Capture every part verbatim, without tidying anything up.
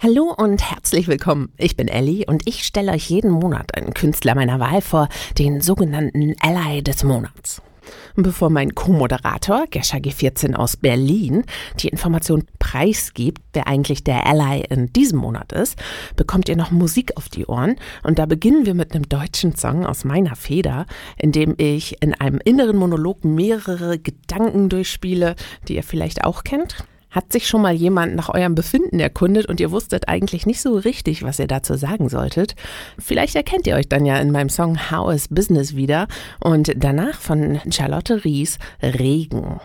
Hallo und herzlich willkommen. Ich bin Ellie und ich stelle euch jeden Monat einen Künstler meiner Wahl vor, den sogenannten Ally des Monats. Bevor mein Co-Moderator, Gescha G vierzehn aus Berlin, die Information preisgibt, wer eigentlich der Ally in diesem Monat ist, bekommt ihr noch Musik auf die Ohren. Und da beginnen wir mit einem deutschen Song aus meiner Feder, in dem ich in einem inneren Monolog mehrere Gedanken durchspiele, die ihr vielleicht auch kennt. Hat sich schon mal jemand nach eurem Befinden erkundet und ihr wusstet eigentlich nicht so richtig, was ihr dazu sagen solltet? Vielleicht erkennt ihr euch dann ja in meinem Song How is Business wieder und danach von Charlotte Ries Regen.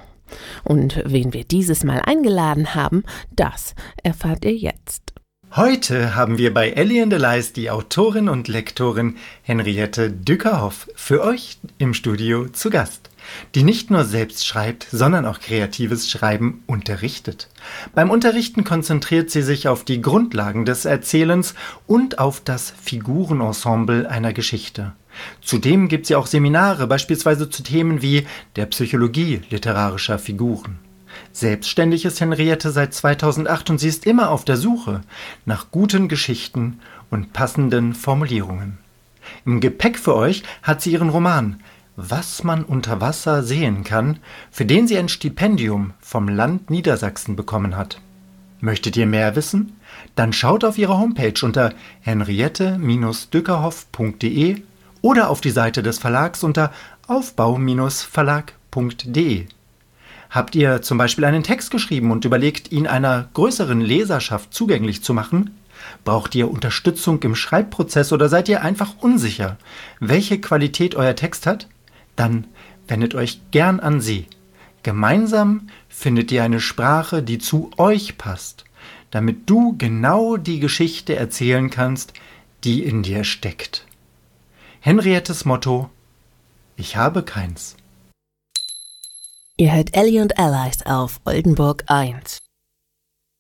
Und wen wir dieses Mal eingeladen haben, das erfahrt ihr jetzt. Heute haben wir bei Ellie and Allies die Autorin und Lektorin Henriette Dückerhoff für euch im Studio zu Gast, die nicht nur selbst schreibt, sondern auch kreatives Schreiben unterrichtet. Beim Unterrichten konzentriert sie sich auf die Grundlagen des Erzählens und auf das Figurenensemble einer Geschichte. Zudem gibt sie auch Seminare, beispielsweise zu Themen wie der Psychologie literarischer Figuren. Selbstständig ist Henriette seit zweitausendacht und sie ist immer auf der Suche nach guten Geschichten und passenden Formulierungen. Im Gepäck für euch hat sie ihren Roman Was man unter Wasser sehen kann, für den sie ein Stipendium vom Land Niedersachsen bekommen hat. Möchtet ihr mehr wissen? Dann schaut auf ihre Homepage unter henriette Bindestrich dückerhoff punkt de oder auf die Seite des Verlags unter aufbau Bindestrich verlag punkt de. Habt ihr zum Beispiel einen Text geschrieben und überlegt, ihn einer größeren Leserschaft zugänglich zu machen? Braucht ihr Unterstützung im Schreibprozess oder seid ihr einfach unsicher, welche Qualität euer Text hat? Dann wendet euch gern an sie. Gemeinsam findet ihr eine Sprache, die zu euch passt, damit du genau die Geschichte erzählen kannst, die in dir steckt. Henriettes Motto: Ich habe keins. Ihr hört Ellie und Allies auf Oldenburg eins.